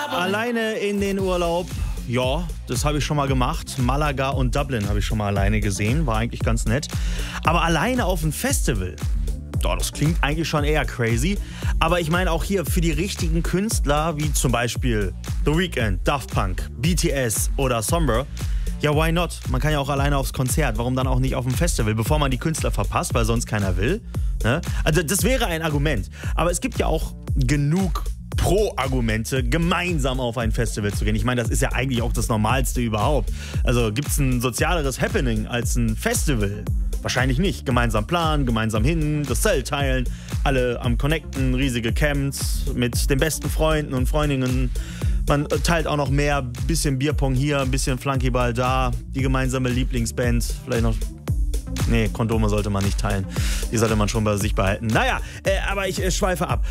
Alleine in den Urlaub, ja, das habe ich schon mal gemacht. Malaga und Dublin habe ich schon mal alleine gesehen, war eigentlich ganz nett. Aber alleine auf ein Festival, das klingt eigentlich schon eher crazy. Aber ich meine auch hier für die richtigen Künstler, wie zum Beispiel The Weeknd, Daft Punk, BTS oder Sombra, ja, why not? Man kann ja auch alleine aufs Konzert. Warum dann auch nicht auf dem Festival, bevor man die Künstler verpasst, weil sonst keiner will? Ne? Also das wäre ein Argument. Aber es gibt ja auch genug Pro-Argumente, gemeinsam auf ein Festival zu gehen. Ich meine, das ist ja eigentlich auch das Normalste überhaupt. Also gibt es ein sozialeres Happening als ein Festival? Wahrscheinlich nicht. Gemeinsam planen, gemeinsam hin, das Zelt teilen, alle am Connecten, riesige Camps mit den besten Freunden und Freundinnen. Man teilt auch noch mehr, bisschen Bierpong hier, ein bisschen Flunkyball da, die gemeinsame Lieblingsband, vielleicht noch... Nee, Kondome sollte man nicht teilen. Die sollte man schon bei sich behalten. Naja, aber ich schweife ab.